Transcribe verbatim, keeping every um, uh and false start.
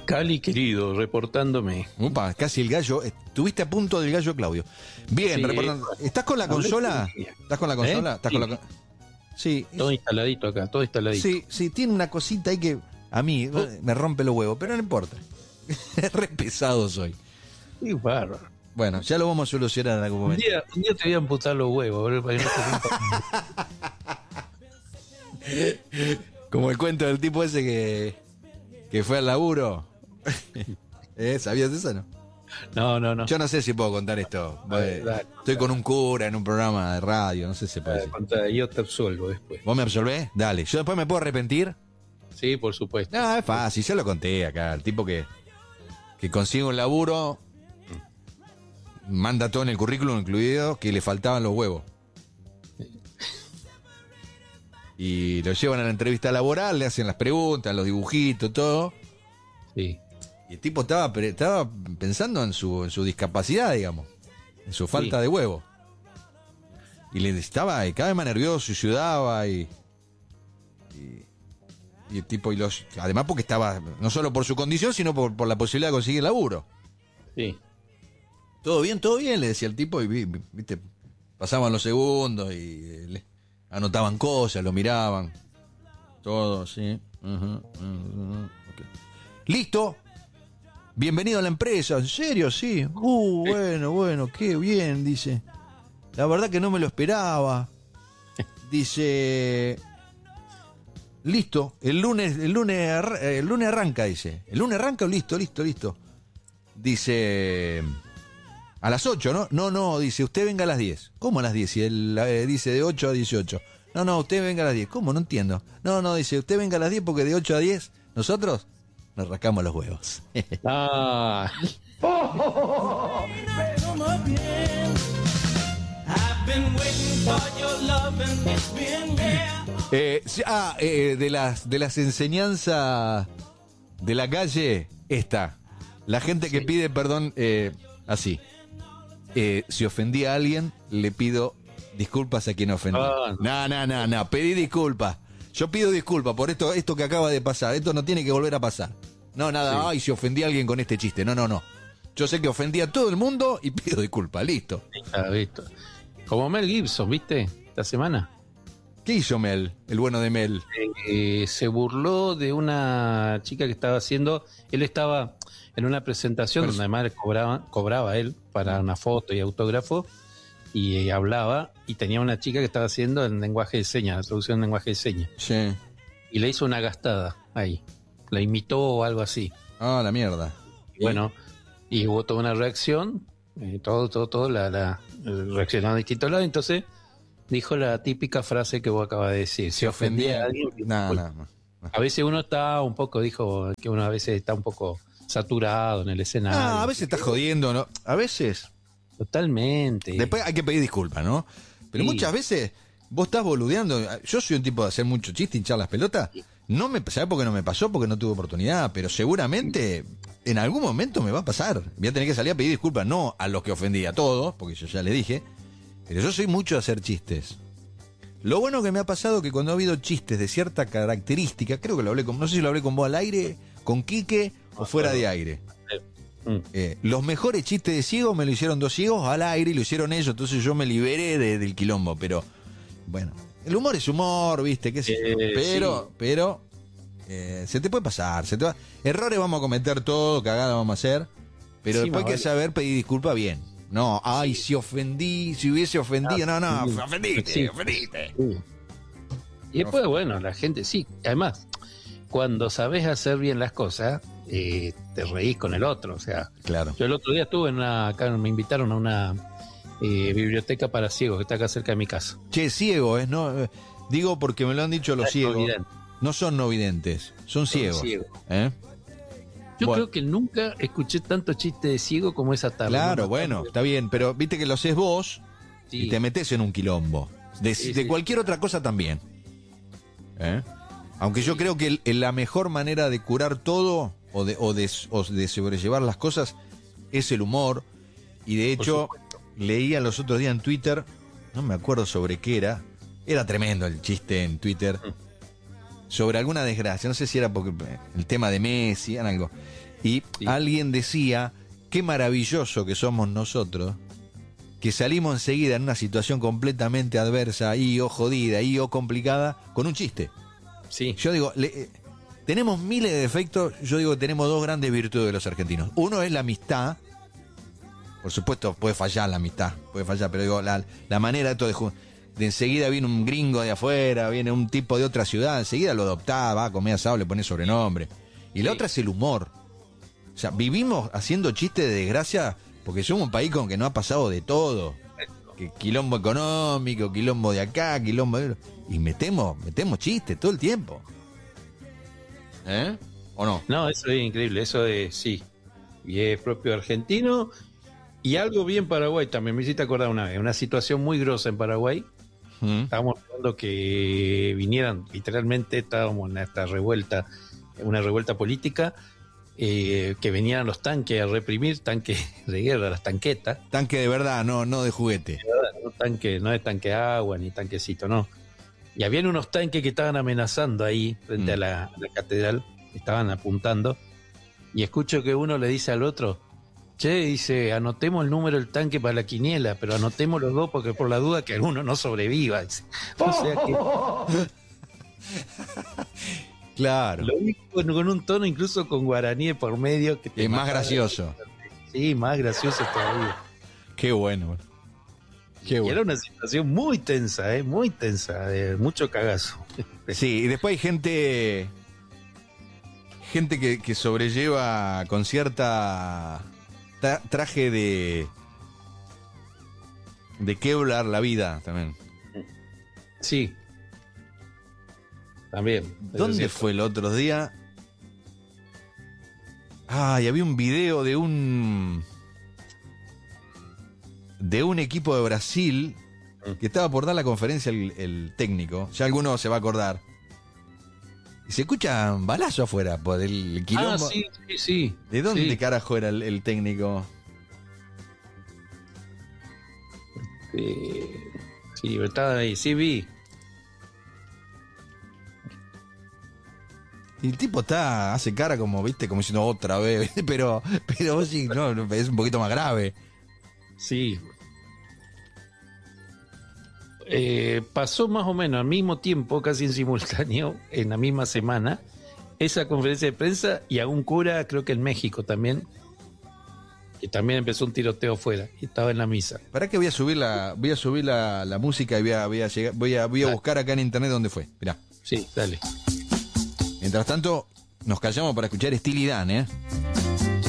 Cali, querido, reportándome. Upa, casi el gallo. Estuviste a punto del gallo, Claudio. Bien, Sí, reportando. ¿Estás con la hablé consola? con ella. ¿Estás con la consola? ¿Eh? ¿Estás Sí. con la co- Sí. Todo instaladito acá, todo instaladito. Sí, sí, tiene una cosita ahí que a mí Oh. me rompe los huevos, pero no importa. Re pesado soy. Qué bárbaro. Bueno, ya lo vamos a solucionar en algún Un momento. día, un día te voy a amputar los huevos, boludo, para que no te rompa. Como el cuento del tipo ese que, que fue al laburo. ¿Eh? ¿Sabías eso, no? No, no, no. Yo no sé si puedo contar esto. Dale, dale. Estoy con un cura en un programa de radio, no sé si se puede decir. Contá, yo te absuelvo después. ¿Vos me absolvés? Dale. ¿Yo después me puedo arrepentir? Sí, por supuesto. No, es fácil, ya lo conté acá. El tipo que, que consigue un laburo, manda todo en el currículum, incluido que le faltaban los huevos. Y lo llevan a la entrevista laboral, le hacen las preguntas, los dibujitos, todo. Sí. Y el tipo estaba, pre- estaba pensando en su, en su discapacidad, digamos, en su falta Sí. de huevo. Y le estaba y cada vez más nervioso y sudaba y, y, y el tipo, y los, además porque estaba, no solo por su condición, sino por, por la posibilidad de conseguir laburo. Sí. Todo bien, todo bien, le decía el tipo, y vi- vi- viste, pasaban los segundos y eh, le anotaban cosas, lo miraban. Todo, sí. Ujú, ujú, ok. Listo. Bienvenido a la empresa. ¿En serio? Sí. Uh, bueno, bueno, qué bien, dice. La verdad que no me lo esperaba. Dice. Listo. El lunes, el lunes, arra- el lunes arranca, dice. ¿El lunes arranca? Listo, listo, listo. Dice. A las ocho, ¿no? No, no, dice, usted venga a las diez. ¿Cómo a las diez? Y él eh, dice de ocho a dieciocho. No, no, usted venga a las diez. ¿Cómo? No entiendo. No, no, dice, usted venga a las diez porque de ocho a diez nosotros nos rascamos los huevos. Ah, Pero más bien, I've been waiting for your love and it's been here. Eh, sí, ah, eh, de las de las enseñanzas de la calle, esta. La gente que Sí. pide perdón eh, así. Eh, si ofendí a alguien, le pido disculpas a quien ofendí. Ah, no, no, no, no, pedí disculpas. Yo pido disculpas por esto, esto que acaba de pasar. Esto no tiene que volver a pasar. No, nada, Sí. ay, si ofendí a alguien con este chiste. No, no, no. Yo sé que ofendí a todo el mundo y pido disculpas, listo. está visto. Como Mel Gibson, ¿viste? Esta semana. ¿Qué hizo Mel, el bueno de Mel? Eh, se burló de una chica que estaba haciendo. Él estaba en una presentación Pero- donde además cobraba, cobraba él para una foto y autógrafo. Y eh, hablaba. Y tenía una chica que estaba haciendo en lenguaje de señas, la traducción en lenguaje de señas. Sí. Y le hizo una gastada ahí. La imitó o algo así. Ah, la mierda. Y bueno, y hubo toda una reacción, eh, todo, todo, todo, la, la eh, reaccionaron a distintos lados. Entonces dijo la típica frase que vos acabas de decir: si ofendía a alguien, No, pues, no, no. a veces uno está un poco, dijo que uno a veces está un poco saturado en el escenario. Ah, a veces estás jodiendo, ¿no? A veces. Totalmente. Después hay que pedir disculpas, ¿no? Pero Sí. muchas veces vos estás boludeando. Yo soy un tipo de hacer mucho chiste, hinchar las pelotas. No me, ¿sabés por qué no me pasó? Porque no tuve oportunidad. Pero seguramente en algún momento me va a pasar. Voy a tener que salir a pedir disculpas. No a los que ofendí, a todos, porque yo ya le dije. Pero yo soy mucho de hacer chistes. Lo bueno que me ha pasado que cuando ha habido chistes de cierta característica, creo que lo hablé con, no sé si lo hablé con vos al aire, con Quique o fuera de aire. Mm. Eh, los mejores chistes de ciegos me lo hicieron dos ciegos al aire y lo hicieron ellos, entonces yo me liberé de- del quilombo, pero bueno, el humor es humor, viste, qué sé yo, Eh, pero, sí. pero eh, se te puede pasar, se te va, errores vamos a cometer todo, cagadas vamos a hacer, pero Sí, después hay más que vale. saber pedir disculpas bien. No, ay, si ofendí, si hubiese ofendido, no, no, sí. ofendiste, Sí. ofendiste. Sí. Y después, bueno, la gente, sí, además, cuando sabes hacer bien las cosas, eh, te reís con el otro, o sea, Claro. yo el otro día estuve en una, acá me invitaron a una eh, biblioteca para ciegos que está acá cerca de mi casa. Che, ciego, es no, eh, digo porque me lo han dicho los No ciegos. vidente. No son no videntes, son ciegos. ciegos. ¿Eh? Yo Bueno. creo que nunca escuché tanto chiste de ciego como esa tarde. Claro, ¿no? bueno, está bien, pero viste que lo haces vos Sí. y te metes en un quilombo. De, Sí, de sí. cualquier otra cosa también. ¿Eh? Aunque yo creo que el- el- la mejor manera de curar todo o de, o de, o de sobrellevar las cosas es el humor. Y de Por hecho, supuesto. leía los otros días en Twitter, no me acuerdo sobre qué era, era tremendo el chiste en Twitter, Mm. sobre alguna desgracia, no sé si era porque el tema de Messi, era algo. Y Sí. alguien decía, qué maravilloso que somos nosotros, que salimos enseguida en una situación completamente adversa y o jodida y o complicada con un chiste. Sí. Yo digo, le, eh, tenemos miles de defectos, yo digo que tenemos dos grandes virtudes de los argentinos. Uno es la amistad. Por supuesto, puede fallar la amistad, puede fallar, pero digo, la, la manera de, todo de, ju- de enseguida viene un gringo de afuera, viene un tipo de otra ciudad, enseguida lo adoptás, va a comer asado, le pone sobrenombre. Y la Sí. otra es el humor. O sea, vivimos haciendo chistes de desgracia porque somos un país con que no ha pasado de todo. Que quilombo económico, quilombo de acá, quilombo de... Y metemos, metemos chistes todo el tiempo. ¿Eh? ¿O no? No, eso es increíble, eso es, sí. Y es propio argentino. Y algo bien Paraguay también. Me hiciste acordar una vez, una situación muy grosa en Paraguay. ¿Mm? Estábamos esperando que vinieran, literalmente estábamos en esta revuelta, una revuelta política, eh, que venían los tanques a reprimir, tanques de guerra, las tanquetas. Tanque de verdad, no, no de juguete. No, tanque, no es tanque de agua ni tanquecito, no. Y habían unos tanques que estaban amenazando ahí frente Mm. a la, a la catedral, estaban apuntando, y escucho que uno le dice al otro, che, dice, anotemos el número del tanque para la quiniela, pero anotemos los dos porque por la duda que alguno no sobreviva. Dice. O sea que Claro. lo dijo con, con un tono incluso con guaraní por medio que te Es más mataba. gracioso. Sí, más gracioso todavía. Qué bueno. Qué Y era bueno. una situación muy tensa, ¿eh? Muy tensa, de mucho cagazo. Sí, y después hay gente. Gente que, que sobrelleva con cierta tra- traje de. de Kevlar la vida también. Sí. También. es ¿Dónde cierto. fue el otro día? Ah, y había un video de un. de un equipo de Brasil que estaba por dar la conferencia el, el técnico. Ya alguno se va a acordar. Y se escucha un balazo afuera por el quilombo. Ah, sí, sí, sí. ¿De dónde Sí. carajo era el, el técnico? Eh, sí, estaba ahí, sí vi. Y el tipo está, hace cara como, viste, como diciendo otra vez, pero, pero vos sí, no, no, es un poquito más grave. Sí. Eh, pasó más o menos al mismo tiempo, casi en simultáneo, en la misma semana, esa conferencia de prensa y a un cura, creo que en México también, que también empezó un tiroteo afuera y estaba en la misa. ¿Para qué voy a subir la, voy a subir la, la música y voy a, voy a llegar, voy a, voy a Dale. buscar acá en internet dónde fue? Mirá. Sí, dale. Mientras tanto, nos callamos para escuchar Steely Dan, ¿eh?